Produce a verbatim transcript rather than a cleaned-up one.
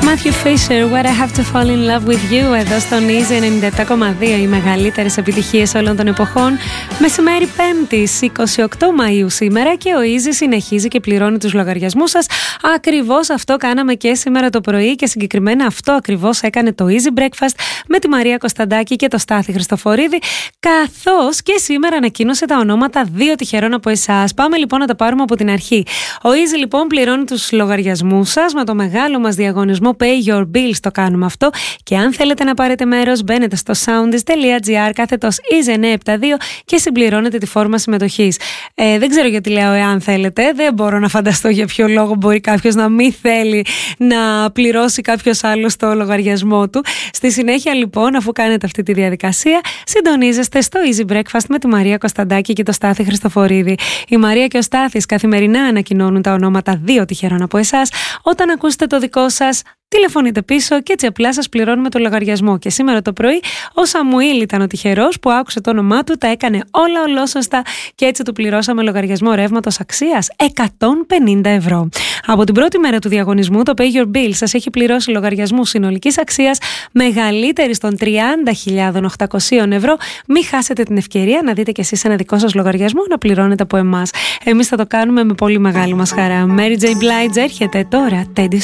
Matthew Fisher, What I Have to Fall in Love with You, εδώ στον Easy ενενήντα επτά κόμμα δύο, οι μεγαλύτερες επιτυχίες όλων των εποχών. Μεσημέρι Πέμπτης, εικοστή όγδοη Μαΐου σήμερα, και ο Easy συνεχίζει και πληρώνει τους λογαριασμούς σας. Ακριβώς αυτό κάναμε και σήμερα το πρωί, και συγκεκριμένα αυτό ακριβώς έκανε το Easy Breakfast με τη Μαρία Κωνσταντάκη και το Στάθη Χριστοφορίδη, καθώς και σήμερα ανακοίνωσε τα ονόματα δύο τυχερών από εσάς. Πάμε λοιπόν να τα πάρουμε από την αρχή. Ο Easy λοιπόν πληρώνει τους λογαριασμούς σας με το μεγάλο μας διαγωνισμό Pay Your Bills. Το κάνουμε αυτό, και αν θέλετε να πάρετε μέρος, μπαίνετε στο soundis.gr κάθετος Easy εννιακόσια εβδομήντα δύο και συμπληρώνετε τη φόρμα συμμετοχής. Ε, δεν ξέρω γιατί λέω εάν θέλετε, δεν μπορώ να φανταστώ για ποιο λόγο μπορεί κάποιος να μην θέλει να πληρώσει κάποιος άλλος το λογαριασμό του. Στη συνέχεια λοιπόν, αφού κάνετε αυτή τη διαδικασία, συντονίζεστε στο Easy Breakfast με τη Μαρία Κωνσταντάκη και το Στάθη Χριστοφορίδη. Η Μαρία και ο Στάθης καθημερινά ανακοινώνουν τα ονόματα δύο τυχερών από εσάς. Όταν ακούσετε το δικό σας, τηλεφωνείτε πίσω και έτσι απλά σας πληρώνουμε το λογαριασμό. Και σήμερα το πρωί ο Σαμουήλ ήταν ο τυχερός που άκουσε το όνομά του, τα έκανε όλα ολόσωστα και έτσι του πληρώσαμε λογαριασμό ρεύματος αξίας εκατόν πενήντα ευρώ. Από την πρώτη μέρα του διαγωνισμού, το Pay Your Bill σας έχει πληρώσει λογαριασμού συνολικής αξίας μεγαλύτερης των τριάντα χιλιάδες οκτακόσια ευρώ. Μην χάσετε την ευκαιρία να δείτε κι εσείς ένα δικό σας λογαριασμό να πληρώνετε από εμάς. Εμείς θα το κάνουμε με πολύ μεγάλη μας χαρά. Mary J. Blige έρχεται τώρα, Teddy